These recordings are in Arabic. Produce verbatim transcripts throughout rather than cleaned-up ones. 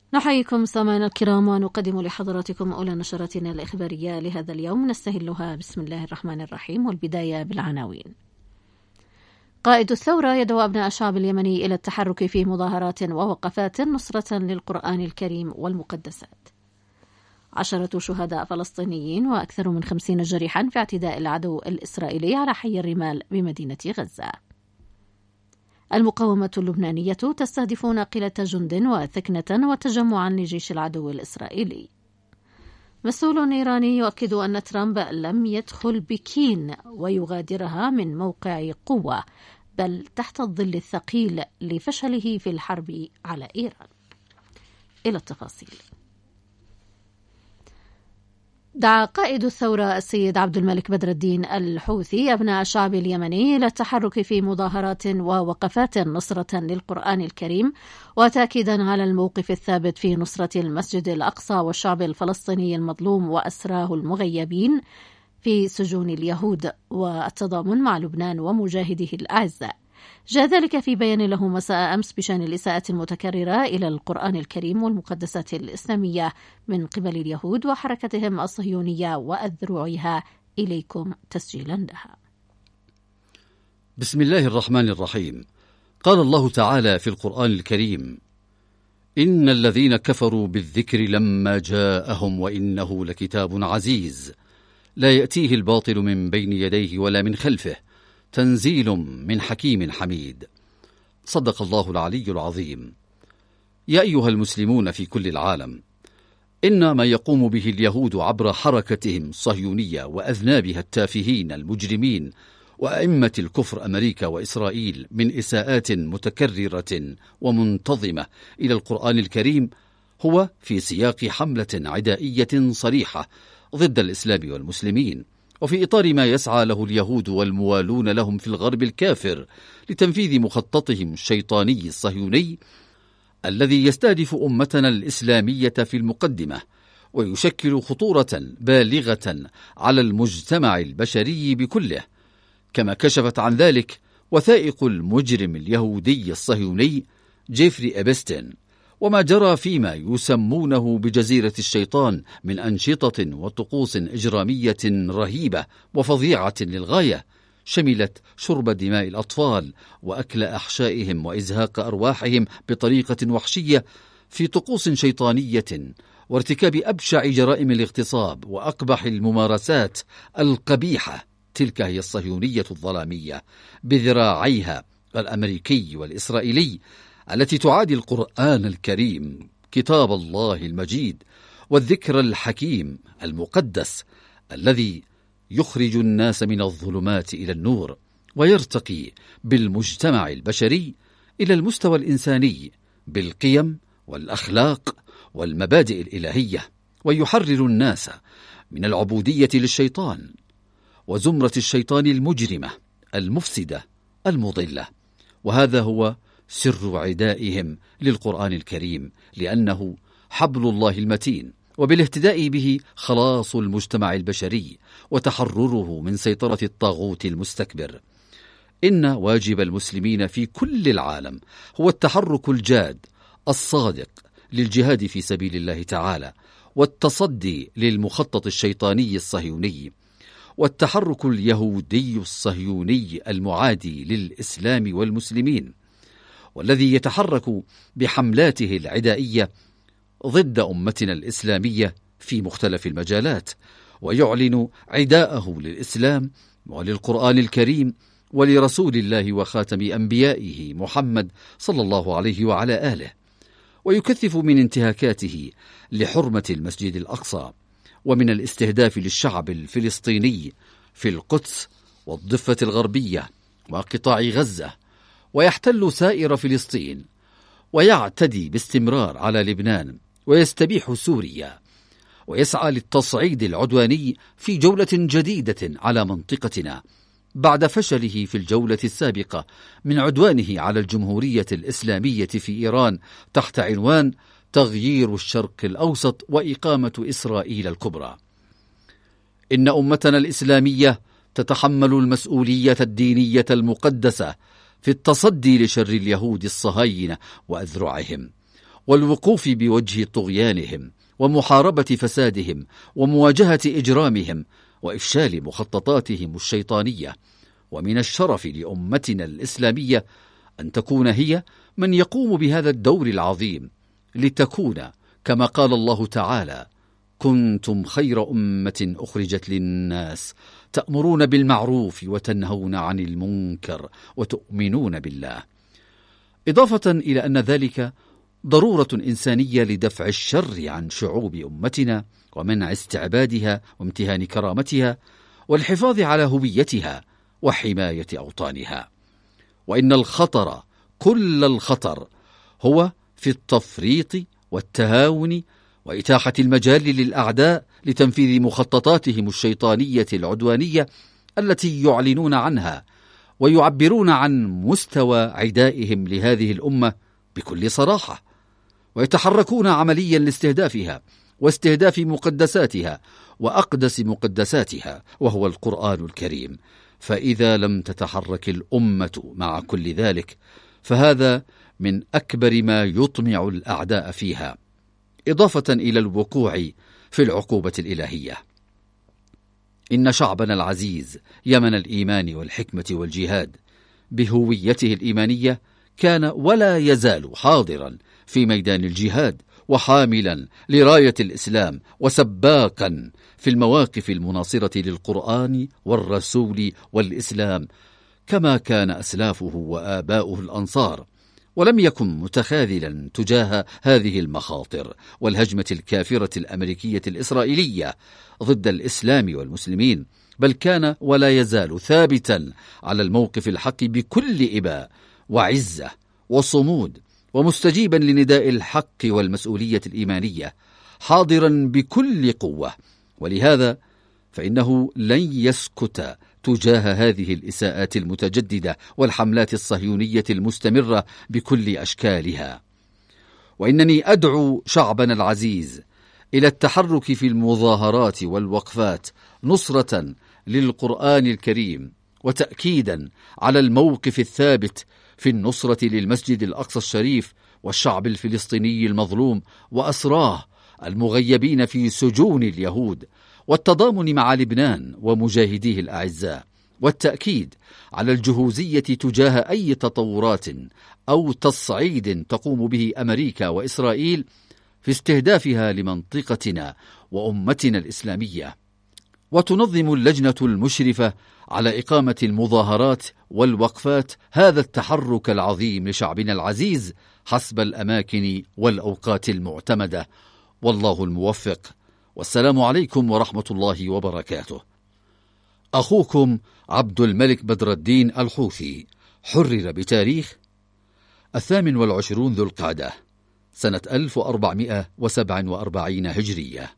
نحييكم سامعينا الكرام ونقدم لحضراتكم أولى نشراتنا الإخبارية لهذا اليوم، نستهلها بسم الله الرحمن الرحيم، والبداية بالعناوين. قائد الثورة يدعو أبناء الشعب اليمني إلى التحرك في مظاهرات ووقفات نصرة للقرآن الكريم والمقدسات. عشرة شهداء فلسطينيين وأكثر من خمسين جريحا في اعتداء العدو الإسرائيلي على حي الرمال بمدينة غزة. المقاومة اللبنانية تستهدف ناقلة جند وثكنة وتجمعا لجيش العدو الإسرائيلي. مسؤول إيراني يؤكد أن ترامب لم يدخل بكين ويغادرها من موقع قوة، بل تحت الظل الثقيل لفشله في الحرب على إيران. إلى التفاصيل. دعا قائد الثورة السيد عبد الملك بدر الدين الحوثي أبناء الشعب اليمني إلى التحرك في مظاهرات ووقفات نصرة للقرآن الكريم، وتأكيدا على الموقف الثابت في نصرة المسجد الأقصى والشعب الفلسطيني المظلوم وأسراه المغيبين في سجون اليهود، والتضامن مع لبنان ومجاهديه الأعزاء. جاء ذلك في بيان له مساء أمس بشأن الإساءة المتكررة إلى القرآن الكريم والمقدسات الإسلامية من قبل اليهود وحركتهم الصهيونية وأذرعها، إليكم تسجيلا لها. بسم الله الرحمن الرحيم. قال الله تعالى في القرآن الكريم: إن الذين كفروا بالذكر لما جاءهم وإنه لكتاب عزيز لا يأتيه الباطل من بين يديه ولا من خلفه تنزيل من حكيم حميد. صدق الله العلي العظيم. يا أيها المسلمون في كل العالم، إن ما يقوم به اليهود عبر حركتهم الصهيونية وأذنابها التافهين المجرمين وأئمة الكفر أمريكا وإسرائيل من إساءات متكررة ومنتظمة إلى القرآن الكريم هو في سياق حملة عدائية صريحة ضد الإسلام والمسلمين، وفي إطار ما يسعى له اليهود والموالون لهم في الغرب الكافر لتنفيذ مخططهم الشيطاني الصهيوني الذي يستهدف أمتنا الإسلامية في المقدمة، ويشكل خطورة بالغة على المجتمع البشري بكله، كما كشفت عن ذلك وثائق المجرم اليهودي الصهيوني جيفري إبستين وما جرى فيما يسمونه بجزيرة الشيطان من أنشطة وطقوس إجرامية رهيبة وفظيعة للغاية، شملت شرب دماء الأطفال وأكل أحشائهم وإزهاق أرواحهم بطريقة وحشية في طقوس شيطانية، وارتكاب أبشع جرائم الاغتصاب وأقبح الممارسات القبيحة. تلك هي الصهيونية الظلامية بذراعيها الأمريكي والإسرائيلي، التي تعادي القرآن الكريم كتاب الله المجيد والذكر الحكيم المقدس الذي يخرج الناس من الظلمات إلى النور، ويرتقي بالمجتمع البشري إلى المستوى الإنساني بالقيم والأخلاق والمبادئ الإلهية، ويحرر الناس من العبودية للشيطان وزمرة الشيطان المجرمة المفسدة المضلة. وهذا هو سر عدائهم للقرآن الكريم، لأنه حبل الله المتين، وبالاهتداء به خلاص المجتمع البشري وتحرره من سيطرة الطاغوت المستكبر. إن واجب المسلمين في كل العالم هو التحرك الجاد الصادق للجهاد في سبيل الله تعالى، والتصدي للمخطط الشيطاني الصهيوني، والتحرك اليهودي الصهيوني المعادي للإسلام والمسلمين، والذي يتحرك بحملاته العدائية ضد أمتنا الإسلامية في مختلف المجالات، ويعلن عداءه للإسلام وللقرآن الكريم ولرسول الله وخاتم أنبيائه محمد صلى الله عليه وعلى آله، ويكثف من انتهاكاته لحرمة المسجد الأقصى، ومن الاستهداف للشعب الفلسطيني في القدس والضفة الغربية وقطاع غزة، ويحتل سائر فلسطين، ويعتدي باستمرار على لبنان، ويستبيح سوريا، ويسعى للتصعيد العدواني في جولة جديدة على منطقتنا بعد فشله في الجولة السابقة من عدوانه على الجمهورية الإسلامية في إيران تحت عنوان تغيير الشرق الأوسط وإقامة إسرائيل الكبرى. إن أمتنا الإسلامية تتحمل المسؤولية الدينية المقدسة في التصدي لشر اليهود الصهاينة وأذرعهم، والوقوف بوجه طغيانهم ومحاربة فسادهم ومواجهة إجرامهم وإفشال مخططاتهم الشيطانية. ومن الشرف لأمتنا الإسلامية أن تكون هي من يقوم بهذا الدور العظيم، لتكون كما قال الله تعالى: كنتم خير أمة أخرجت للناس تأمرون بالمعروف وتنهون عن المنكر وتؤمنون بالله. إضافة إلى أن ذلك ضرورة إنسانية لدفع الشر عن شعوب أمتنا ومنع استعبادها وامتهان كرامتها والحفاظ على هويتها وحماية أوطانها. وإن الخطر كل الخطر هو في التفريط والتهاون وإتاحة المجال للأعداء لتنفيذ مخططاتهم الشيطانية العدوانية التي يعلنون عنها ويعبرون عن مستوى عدائهم لهذه الأمة بكل صراحة، ويتحركون عمليا لاستهدافها واستهداف مقدساتها وأقدس مقدساتها وهو القرآن الكريم. فإذا لم تتحرك الأمة مع كل ذلك فهذا من أكبر ما يطمع الأعداء فيها، إضافة إلى الوقوع في العقوبة الإلهية. إن شعبنا العزيز يمن الإيمان والحكمة والجهاد بهويته الإيمانية كان ولا يزال حاضرا في ميدان الجهاد وحاملا لراية الإسلام وسباقا في المواقف المناصرة للقرآن والرسول والإسلام كما كان أسلافه وآباؤه الأنصار، ولم يكن متخاذلا تجاه هذه المخاطر والهجمة الكافرة الأمريكية الإسرائيلية ضد الإسلام والمسلمين، بل كان ولا يزال ثابتا على الموقف الحق بكل إباء وعزة وصمود، ومستجيبا لنداء الحق والمسؤولية الإيمانية، حاضرا بكل قوة. ولهذا فإنه لن يسكت تجاه هذه الإساءات المتجددة والحملات الصهيونية المستمرة بكل أشكالها. وإنني أدعو شعبنا العزيز إلى التحرك في المظاهرات والوقفات نصرة للقرآن الكريم وتأكيدا على الموقف الثابت في النصرة للمسجد الأقصى الشريف والشعب الفلسطيني المظلوم وأسراه المغيبين في سجون اليهود، والتضامن مع لبنان ومجاهديه الأعزاء، والتأكيد على الجهوزية تجاه أي تطورات أو تصعيد تقوم به أمريكا وإسرائيل في استهدافها لمنطقتنا وأمتنا الإسلامية. وتنظم اللجنة المشرفة على إقامة المظاهرات والوقفات هذا التحرك العظيم لشعبنا العزيز حسب الأماكن والأوقات المعتمدة، والله الموفق. والسلام عليكم ورحمة الله وبركاته. أخوكم عبد الملك بدر الدين الحوثي، حرر بتاريخ الثامن والعشرون ذو القعدة سنة ألف وأربعمائة وسبعة وأربعين هجرية.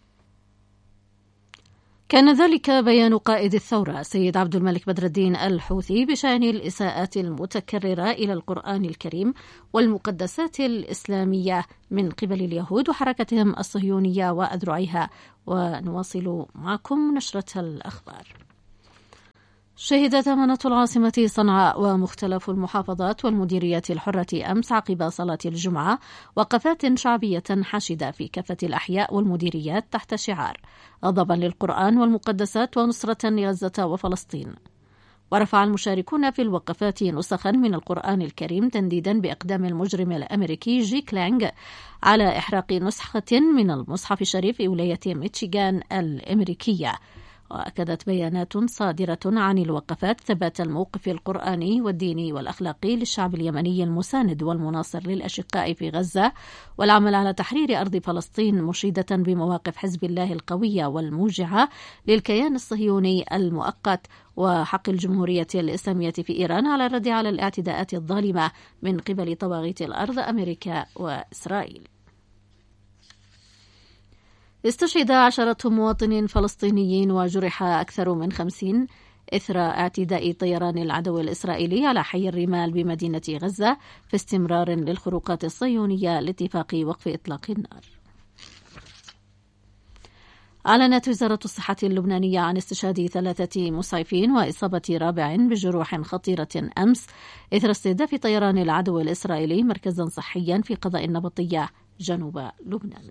كان ذلك بيان قائد الثورة سيد عبد الملك بدر الدين الحوثي بشأن الإساءات المتكررة إلى القرآن الكريم والمقدسات الإسلامية من قبل اليهود وحركتهم الصهيونية وأذرعها. ونواصل معكم نشرة الأخبار. شهدت أمانة العاصمة صنعاء ومختلف المحافظات والمديريات الحرة أمس عقب صلاة الجمعة وقفات شعبية حاشدة في كافة الأحياء والمديريات تحت شعار غضبا للقرآن والمقدسات ونصرة لغزة وفلسطين. ورفع المشاركون في الوقفات نسخا من القرآن الكريم تنديدا بإقدام المجرم الأمريكي جيك لانغ على إحراق نسخة من المصحف الشريف في ولاية ميشيغان الأمريكية. وأكدت بيانات صادرة عن الوقفات ثبات الموقف القرآني والديني والأخلاقي للشعب اليمني المساند والمناصر للأشقاء في غزة والعمل على تحرير أرض فلسطين، مشيدة بمواقف حزب الله القوية والموجعة للكيان الصهيوني المؤقت وحق الجمهورية الإسلامية في إيران على الرد على الاعتداءات الظالمة من قبل طواغيت الأرض أمريكا وإسرائيل. استشهد عشرة مواطنين فلسطينيين وجرح أكثر من خمسين إثر اعتداء طيران العدو الإسرائيلي على حي الرمال بمدينة غزة في استمرار للخروقات الصهيونية لاتفاق وقف إطلاق النار. أعلنت وزارة الصحة اللبنانية عن استشهاد ثلاثة مسعفين وإصابة رابع بجروح خطيرة أمس إثر استهداف طيران العدو الإسرائيلي مركزا صحيا في قضاء النبطية جنوب لبنان.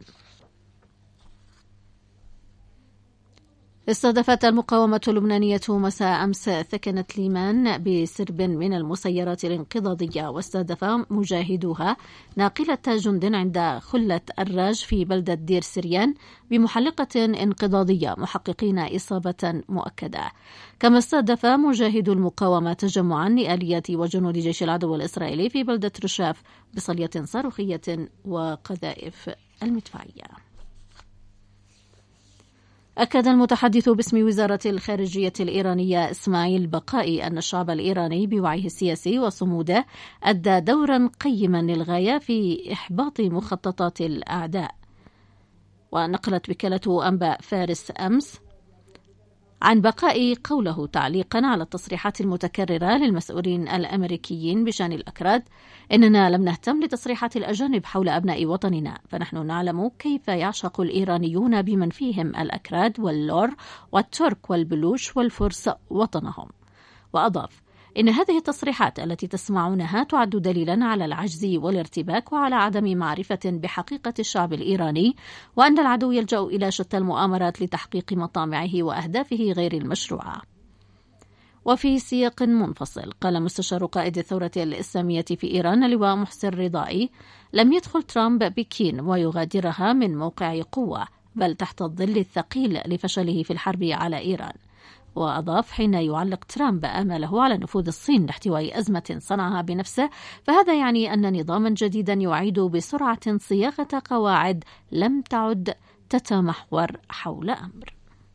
استهدفت المقاومة اللبنانية مساء أمس ثكنة ليمان بسرب من المسيرات الانقضاضية، واستهدف مجاهدوها ناقلة جند عند خلة الراج في بلدة دير سريان بمحلقة انقضاضية، محققين إصابة مؤكدة. كما استهدف مجاهدو المقاومة تجمعا لآليات وجنود جيش العدو الإسرائيلي في بلدة رشاف بصلية صاروخية وقذائف المدفعية. أكد المتحدث باسم وزارة الخارجية الإيرانية إسماعيل بقائي أن الشعب الإيراني بوعيه السياسي وصموده أدى دورا قيما للغاية في إحباط مخططات الأعداء. ونقلت وكالة أنباء فارس أمس عن بقائي قوله تعليقا على التصريحات المتكررة للمسؤولين الأمريكيين بشأن الأكراد: إننا لم نهتم لتصريحات الأجانب حول أبناء وطننا، فنحن نعلم كيف يعشق الإيرانيون بمن فيهم الأكراد واللور والترك والبلوش والفرس وطنهم. وأضاف: إن هذه التصريحات التي تسمعونها تعد دليلا على العجز والارتباك وعلى عدم معرفة بحقيقة الشعب الإيراني، وأن العدو يلجأ إلى شتى المؤامرات لتحقيق مطامعه وأهدافه غير المشروعة. وفي سياق منفصل، قال مستشار قائد الثورة الإسلامية في إيران لواء محسن رضائي: لم يدخل ترامب بكين ويغادرها من موقع قوة، بل تحت الظل الثقيل لفشله في الحرب على إيران. وأضاف: حين يعلق ترامب آماله على نفوذ الصين لاحتواء أزمة صنعها بنفسه، فهذا يعني أن نظاما جديدا يعيد بسرعة صياغة قواعد لم تعد تتمحور حول أمر.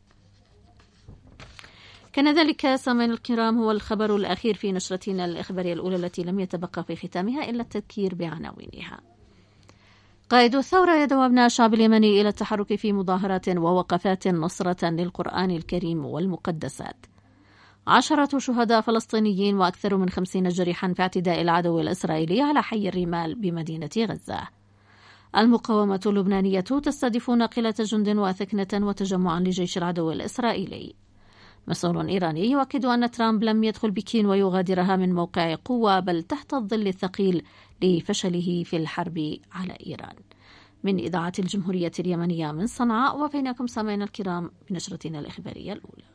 كان ذلك سامعينا الكرام هو الخبر الأخير في نشرتنا الإخبارية الأولى التي لم يتبقى في ختامها إلا التذكير بعناوينها. قائد الثورة يدعو أبناء الشعب اليمني إلى التحرك في مظاهرات ووقفات نصرة للقرآن الكريم والمقدسات. عشرة شهداء فلسطينيين وأكثر من خمسين جريحا في اعتداء العدو الإسرائيلي على حي الرمال بمدينة غزة. المقاومة اللبنانية تستهدف ناقلة جند وثكنة وتجمعا لجيش العدو الإسرائيلي. مسؤول إيراني يؤكد أن ترامب لم يدخل بكين ويغادرها من موقع قوة، بل تحت الظل الثقيل لفشله في الحرب على إيران. من إذاعة الجمهورية اليمنية من صنعاء، وفيناكم سامعينا الكرام بنشرتنا الإخبارية الأولى.